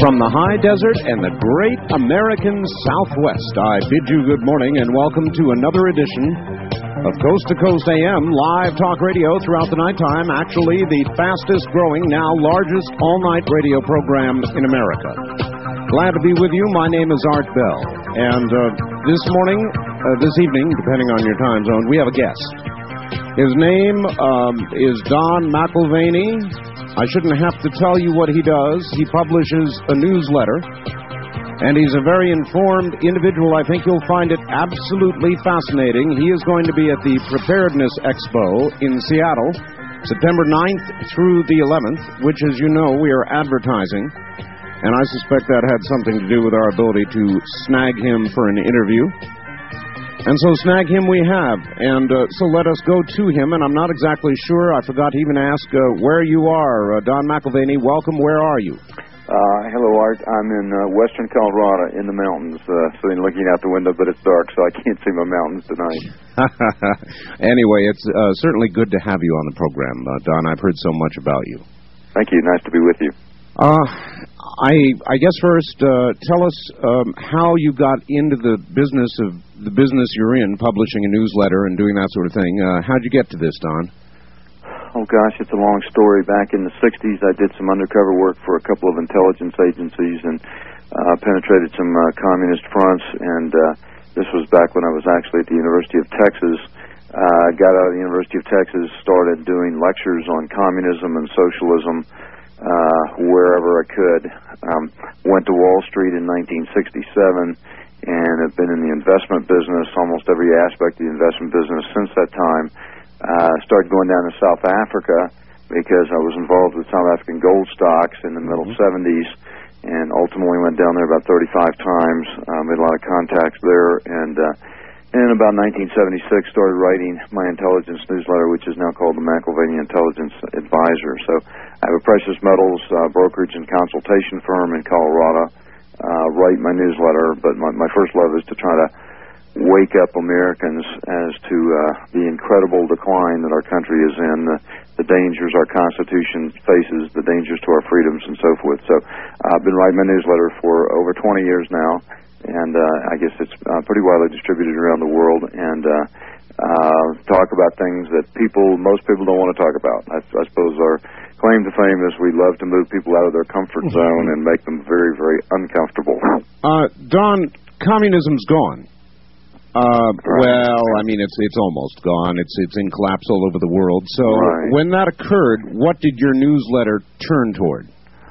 From the high desert and the great American Southwest, I bid you good morning and welcome to another edition of Coast to Coast AM, live talk radio throughout the nighttime, actually the fastest growing, now largest all-night radio program in America. Glad to be with you. My name is Art Bell, and this evening, depending on your time zone, we have a guest. His name is Don McElvaney. I shouldn't have to tell you what he does. He publishes a newsletter, and he's a very informed individual. I think you'll find it absolutely fascinating. He is going to be at the Preparedness Expo in Seattle, September 9th through the 11th, which, as you know, we are advertising, and I suspect that had something to do with our ability to snag him for an interview. And so snag him we have, and so let us go to him, and I'm not exactly sure, I forgot to even ask where you are. Don McElvaney, welcome, where are you? Hello, Art. I'm in western Colorado in the mountains, sitting looking out the window, but it's dark, so I can't see my mountains tonight. Anyway, it's certainly good to have you on the program, Don. I've heard so much about you. Thank you. Nice to be with you. I guess first, tell us how you got into the business you're in, publishing a newsletter and doing that sort of thing. How'd you get to this, Don? Oh, gosh, it's a long story. Back in the 60s, I did some undercover work for a couple of intelligence agencies and penetrated some communist fronts, and this was back when I was actually at the University of Texas. Got out of the University of Texas, started doing lectures on communism and socialism wherever I could. Went to Wall Street in 1967 and have been in the investment business, almost every aspect of the investment business since that time. Started going down to South Africa because I was involved with South African gold stocks in the middle 70s, and ultimately went down there about 35 times, made a lot of contacts there, and in about 1976 started writing my intelligence newsletter, which is now called the McElvaney Intelligence Advisor. So I have a precious metals brokerage and consultation firm in Colorado, write my newsletter, but my first love is to try to wake up Americans as to the incredible decline that our country is in, the dangers our Constitution faces, the dangers to our freedoms, and so forth. So I've been writing my newsletter for over 20 years now, and I guess it's pretty widely distributed around the world, and talk about things that most people don't want to talk about. I suppose our claim to fame is we love to move people out of their comfort zone and make them very, very uncomfortable. Don, communism's gone. Well, I mean, it's almost gone. It's in collapse all over the world. So when that occurred, what did your newsletter turn toward?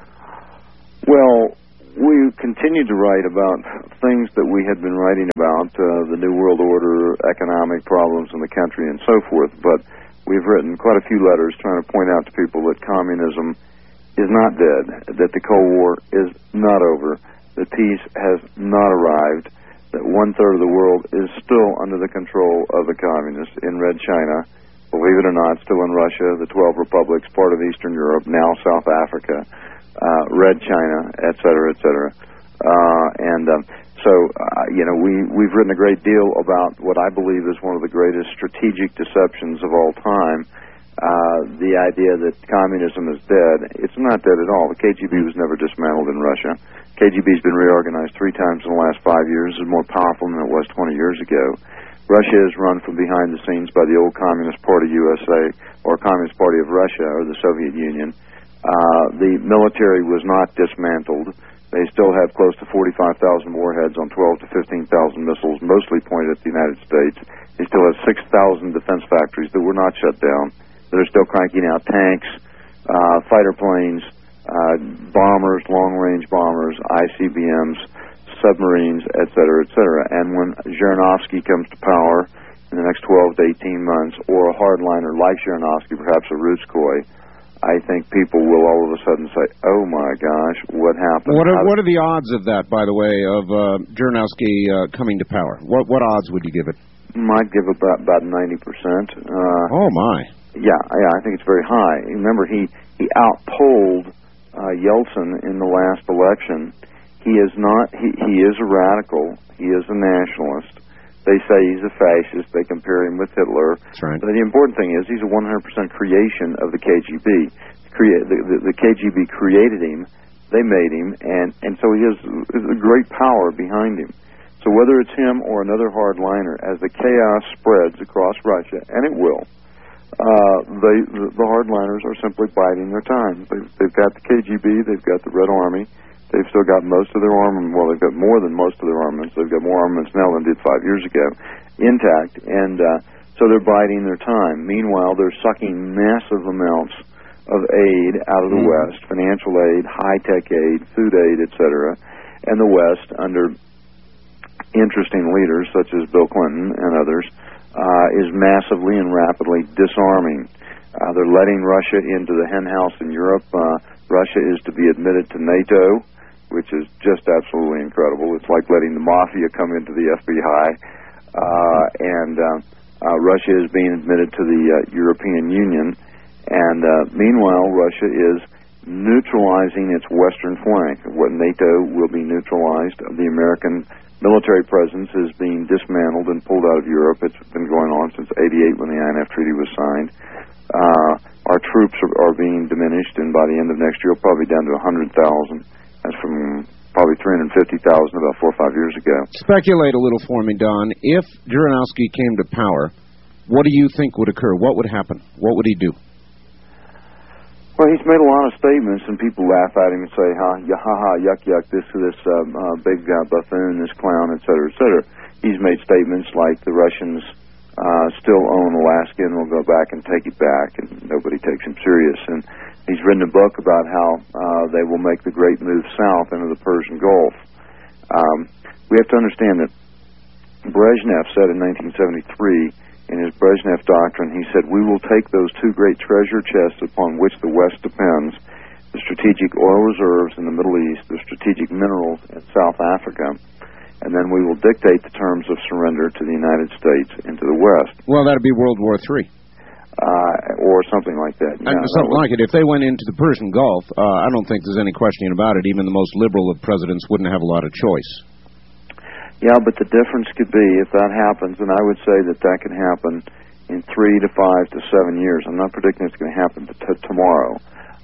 Well, we continued to write about things that we had been writing about, the New World Order, economic problems in the country, and so forth. But we've written quite a few letters trying to point out to people that communism is not dead, that the Cold War is not over, that peace has not arrived, that one-third of the world is still under the control of the communists in Red China, believe it or not, still in Russia, the 12 republics, part of Eastern Europe, now South Africa, Red China, et cetera, et cetera. We've written a great deal about what I believe is one of the greatest strategic deceptions of all time, the idea that communism is dead. It's not dead at all. The KGB was never dismantled in Russia. KGB's been reorganized 3 times in the last 5 years. It's more powerful than it was 20 years ago. Russia is run from behind the scenes by the old Communist Party USA, or Communist Party of Russia, or the Soviet Union. The military was not dismantled. They still have close to 45,000 warheads on 12 to 15,000 missiles, mostly pointed at the United States. They still have 6,000 defense factories that were not shut down, that are still cranking out tanks, fighter planes, bombers, long-range bombers, ICBMs, submarines, et cetera, et cetera. And when Zhirinovsky comes to power in the next 12 to 18 months, or a hardliner like Zhirinovsky, perhaps a Rutskoy, I think people will all of a sudden say, oh, my gosh, what happened? What are the odds of that, by the way, of Zhirinovsky coming to power? What odds would you give it? Might give about 90%. Oh, my. Yeah, I think it's very high. Remember, he outpolled Yeltsin in the last election. He is a radical. He is a nationalist. They say he's a fascist. They compare him with Hitler. That's right. But the important thing is he's a 100% creation of the KGB. The KGB created him They made him, and so he has a great power behind him. So whether it's him or another hardliner, as the chaos spreads across Russia, and it will, the hardliners are simply biding their time. They've got the KGB, they've got the Red Army, they've still got most of their armament. Well, they've got more than most of their armaments. They've got more armaments now than did 5 years ago, intact, and so they're biding their time. Meanwhile, they're sucking massive amounts of aid out of the West, financial aid, high-tech aid, food aid, etc., and the West, under interesting leaders such as Bill Clinton and others, is massively and rapidly disarming. They're letting Russia into the henhouse in Europe. Russia is to be admitted to NATO, which is just absolutely incredible. It's like letting the mafia come into the FBI. Russia is being admitted to the European Union. And meanwhile, Russia is neutralizing its western flank. What NATO will be neutralized. The American military presence is being dismantled and pulled out of Europe. It's been going on since '88 when the INF Treaty was signed. Our troops are being diminished, and by the end of next year, probably down to 100,000. That's from probably 350,000 about 4 or 5 years ago. Speculate a little for me, Don. If Jirinovsky came to power, what do you think would occur? What would happen? What would he do? Well, he's made a lot of statements, and people laugh at him and say, yuck, this big buffoon, this clown, et cetera, et cetera. He's made statements like the Russians still own Alaska and will go back and take it back, and nobody takes him serious. And he's written a book about how they will make the great move south into the Persian Gulf. We have to understand that Brezhnev said in 1973, in his Brezhnev Doctrine, he said, we will take those two great treasure chests upon which the West depends, the strategic oil reserves in the Middle East, the strategic minerals in South Africa, and then we will dictate the terms of surrender to the United States and to the West. Well, that would be World War III. Or something like that. Yeah, something like it. If they went into the Persian Gulf, I don't think there's any question about it. Even the most liberal of presidents wouldn't have a lot of choice. Yeah, but the difference could be, if that happens, and I would say that can happen in 3 to 5 to 7 years. I'm not predicting it's going to happen tomorrow.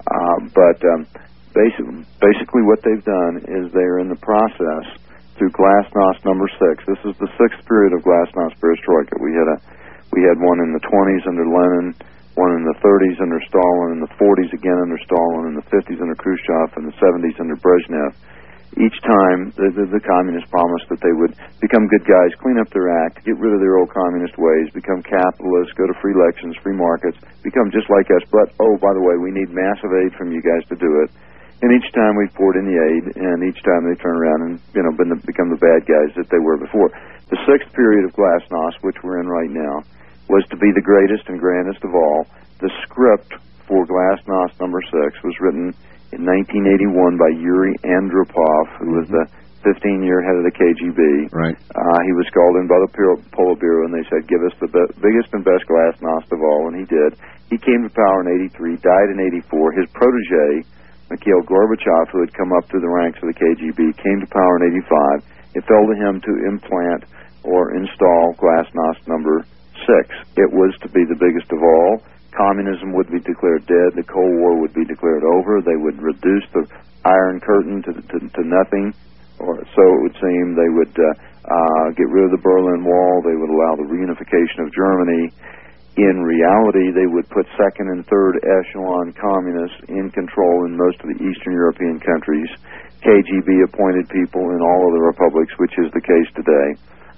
Basically what they've done is they are in the process through Glasnost number 6. This is the 6th period of Glasnost perestroika. We had one in the 20s under Lenin, one in the 30s under Stalin, in the 40s again under Stalin, in the 50s under Khrushchev, and the 70s under Brezhnev. Each time, the communists promised that they would become good guys, clean up their act, get rid of their old communist ways, become capitalists, go to free elections, free markets, become just like us. But, oh, by the way, we need massive aid from you guys to do it. And each time we've poured in the aid, and each time they turn around and become the bad guys that they were before. The 6th period of Glasnost, which we're in right now, was to be the greatest and grandest of all. The script for Glasnost number 6 was written in 1981 by Yuri Andropov, who was the 15-year head of the KGB. Right. He was called in by the Politburo, and they said, give us the biggest and best Glasnost of all, and he did. He came to power in 83, died in 84. His protege, Mikhail Gorbachev, who had come up through the ranks of the KGB, came to power in 85. It fell to him to implant or install Glasnost number 6. It was to be the biggest of all. Communism would be declared dead. The Cold War would be declared over. They would reduce the Iron Curtain to nothing, or so it would seem. They would get rid of the Berlin Wall. They would allow the reunification of Germany. In reality, they would put second and third echelon communists in control in most of the Eastern European countries. KGB appointed people in all of the republics, which is the case today.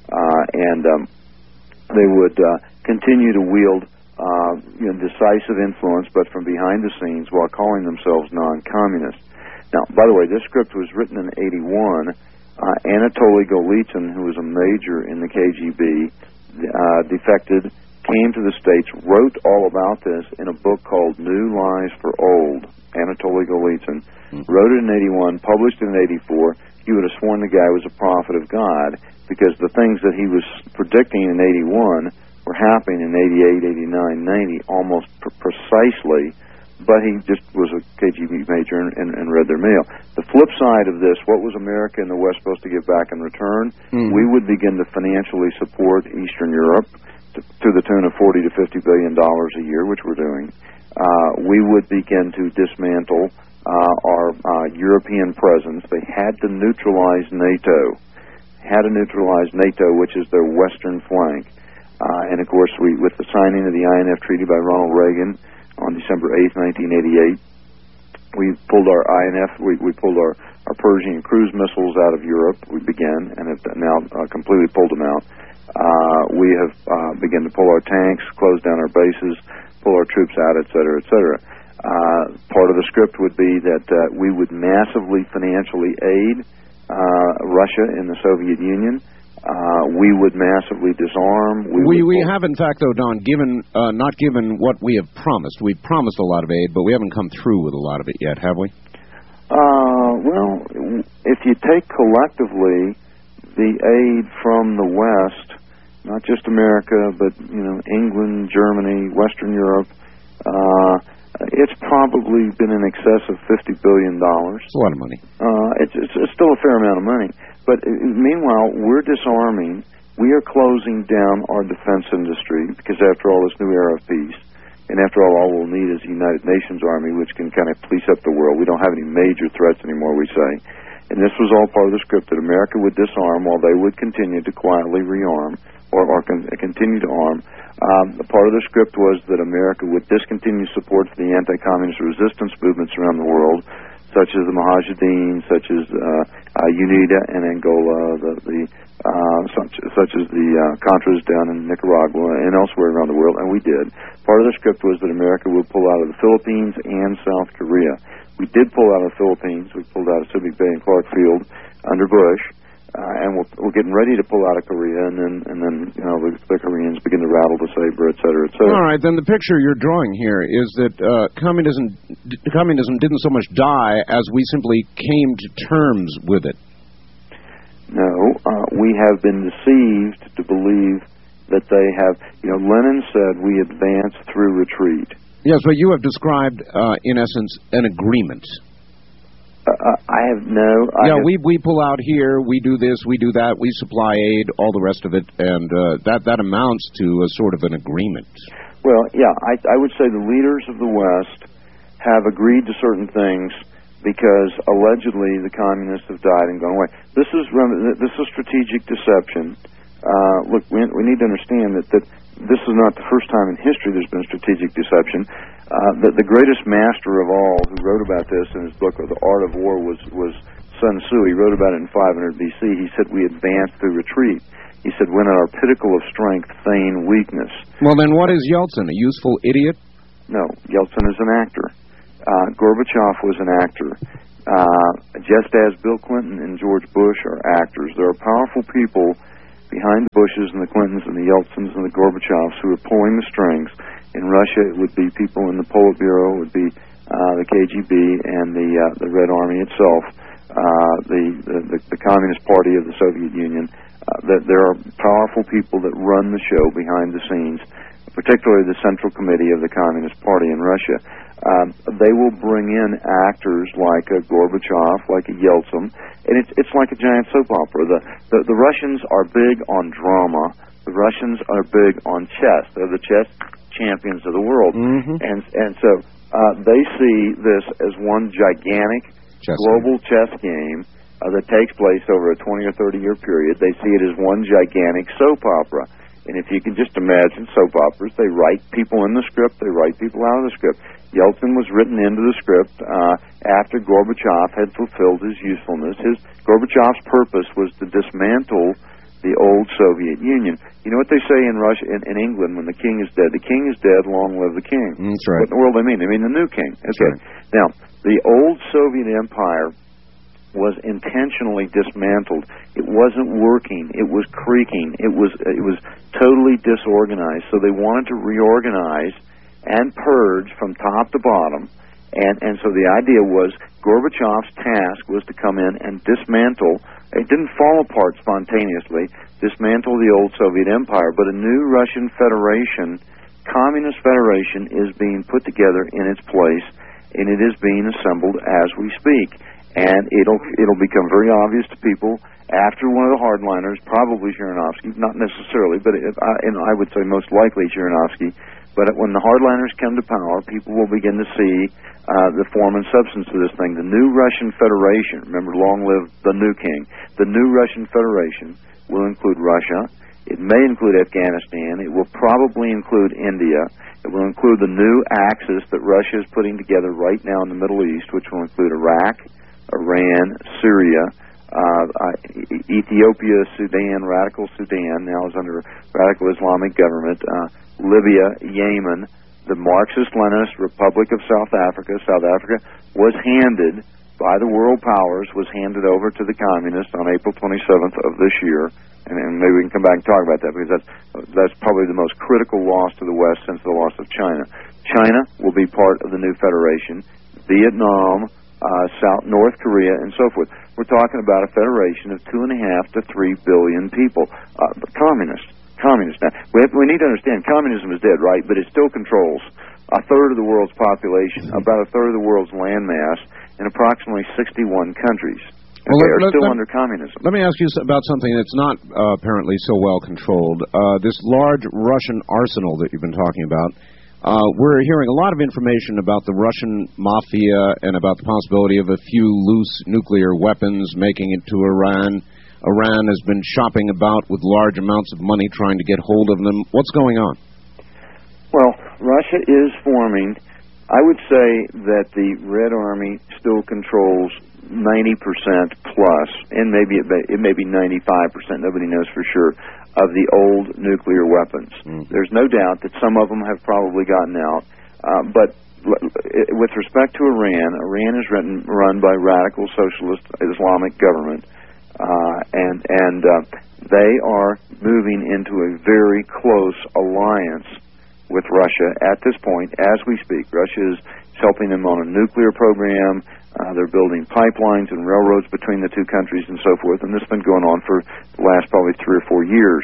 They would continue to wield decisive influence, but from behind the scenes, while calling themselves non-communists. Now, by the way, this script was written in 81. Anatoly Golitsyn, who was a major in the KGB, defected, came to the States, wrote all about this in a book called New Lies for Old. Anatoly Golitsyn wrote it in 81, published it in 84. You would have sworn the guy was a prophet of God, because the things that he was predicting in 81 were happening in 88, 89, 90, almost precisely, but he just was a KGB major and read their mail. The flip side of this, what was America and the West supposed to give back in return? We would begin to financially support Eastern Europe to the tune of $40 to $50 billion a year, which we're doing. we would begin to dismantle our European presence. They had to neutralize NATO. Which is their western flank. And, of course, with the signing of the INF Treaty by Ronald Reagan on December 8th, 1988, we pulled our INF, we pulled our Pershing cruise missiles out of Europe. We began and have now completely pulled them out. We have begun to pull our tanks, close down our bases, pull our troops out, et cetera, et cetera. Part of the script would be that we would massively financially aid Russia in the Soviet Union. We would massively disarm. We have, in fact, though, Don, not given what we have promised. We've promised a lot of aid, but we haven't come through with a lot of it yet, have we? Well, if you take collectively the aid from the West, not just America, but England, Germany, Western Europe, it's probably been in excess of $50 billion. It's a lot of money. It's still a fair amount of money. But meanwhile, we're disarming. We are closing down our defense industry because, after all, this new era of peace, and after all we'll need is a United Nations Army, which can kind of police up the world. We don't have any major threats anymore, we say. And this was all part of the script, that America would disarm while they would continue to quietly rearm or continue to arm. Part of the script was that America would discontinue support for the anti-communist resistance movements around the world, such as the Mujahideen, such as UNITA in Angola, such as the Contras down in Nicaragua and elsewhere around the world, and we did. Part of the script was that America would pull out of the Philippines and South Korea. We did pull out of the Philippines. We pulled out of Subic Bay and Clark Field under Bush. And we're getting ready to pull out of Korea, and then the Koreans begin to rattle the saber, et cetera, et cetera. All right, then the picture you're drawing here is that communism didn't so much die as we simply came to terms with it. No, we have been deceived to believe that they have. Lenin said we advance through retreat. Yes, but you have described, in essence, an agreement. I have no... we pull out here, we do this, we do that, we supply aid, all the rest of it, and that amounts to a sort of an agreement. Well, yeah, I would say the leaders of the West have agreed to certain things because allegedly the communists have died and gone away. This is strategic deception. Look, we need to understand that this is not the first time in history there's been strategic deception. The greatest master of all who wrote about this in his book, The Art of War, was Sun Tzu. He wrote about it in 500 B.C. He said, we advance through retreat. He said, when at our pinnacle of strength, feign weakness. Well, then what is Yeltsin, a useful idiot? No, Yeltsin is an actor. Gorbachev was an actor. Just as Bill Clinton and George Bush are actors. There are powerful people behind the Bushes and the Clintons and the Yeltsins and the Gorbachevs who are pulling the strings. In Russia, it would be people in the Politburo, it would be the KGB and the Red Army itself, the Communist Party of the Soviet Union. There are powerful people that run the show behind the scenes, particularly the Central Committee of the Communist Party in Russia. They will bring in actors like a Gorbachev, like a Yeltsin, and it's like a giant soap opera. The Russians are big on drama. The Russians are big on chess. They're the chess champions of the world. Mm-hmm. And so they see this as one gigantic global chess game that takes place over a 20 or 30-year period. They see it as one gigantic soap opera. And if you can just imagine soap operas, they write people in the script, they write people out of the script. Yeltsin was written into the script after Gorbachev had fulfilled his usefulness. Gorbachev's purpose was to dismantle the old Soviet Union. You know what they say in Russia, in England, when the king is dead? The king is dead, long live the king. That's right. What in the world they mean? They mean the new king. That's okay. Right. Now, the old Soviet Empire was intentionally dismantled. It wasn't working. It was creaking. It was totally disorganized. So they wanted to reorganize and purge from top to bottom. And so the idea was Gorbachev's task was to come in and dismantle. It didn't fall apart spontaneously, dismantle the old Soviet Empire, but a new Russian Federation, Communist Federation, is being put together in its place, and it is being assembled as we speak. And it'll become very obvious to people after one of the hardliners, probably Zhirinovsky, not necessarily, but I would say most likely Zhirinovsky, But when the hardliners come to power, people will begin to see the form and substance of this thing. The new Russian Federation, remember, long live the new king, the new Russian Federation will include Russia. It may include Afghanistan. It will probably include India. It will include the new axis that Russia is putting together right now in the Middle East, which will include Iraq, Iran, Syria, Ethiopia, Sudan, radical Sudan, now is under radical Islamic government, Libya, Yemen, the Marxist-Leninist Republic of South Africa. South Africa was handed by the world powers, was handed over to the communists on April 27th of this year. And maybe we can come back and talk about that, because that's probably the most critical loss to the West since the loss of China. China will be part of the new federation. Vietnam, North Korea, and so forth. We're talking about a federation of 2.5 to 3 billion people. Communists. Now, we need to understand, communism is dead, right? But it still controls a third of the world's population, about a third of the world's landmass, in approximately 61 countries. Well, they are still under communism. Let me ask you about something that's not apparently so well controlled. This large Russian arsenal that you've been talking about, we're hearing a lot of information about the Russian mafia and about the possibility of a few loose nuclear weapons making it to Iran. Iran has been shopping about with large amounts of money trying to get hold of them. What's going on? Well, Russia is forming. I would say that the Red Army still controls 90% plus, and maybe it may be 95%, nobody knows for sure, of the old nuclear weapons. There's no doubt that some of them have probably gotten out, but with respect to Iran is run by radical socialist Islamic government, and they are moving into a very close alliance with Russia at this point as we speak. Russia is helping them on a nuclear program. They're building pipelines and railroads between the two countries and so forth, and this has been going on for the last probably 3 or 4 years.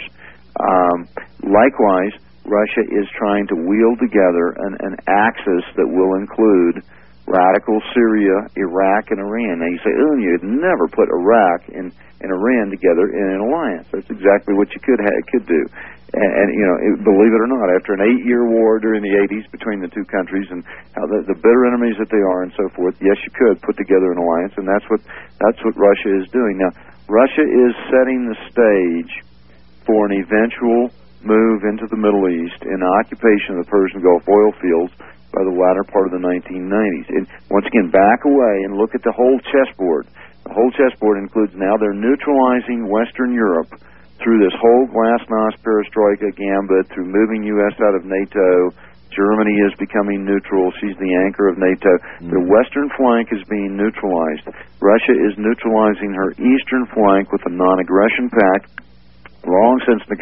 Likewise, Russia is trying to wield together an axis that will include radical Syria, Iraq, and Iran. Now you say, you'd never put Iraq and Iran together in an alliance. That's exactly what you could do. And believe it or not, after an 8-year war during the 80s between the two countries and how the bitter enemies that they are and so forth, yes, you could put together an alliance, and that's what Russia is doing. Now, Russia is setting the stage for an eventual move into the Middle East and occupation of the Persian Gulf oil fields by the latter part of the 1990s. And once again, back away and look at the whole chessboard. The whole chessboard includes now they're neutralizing Western Europe through this whole glasnost perestroika gambit, through moving U.S. out of NATO. Germany is becoming neutral. She's the anchor of NATO. The western flank is being neutralized. Russia is neutralizing her eastern flank with a non-aggression pact long since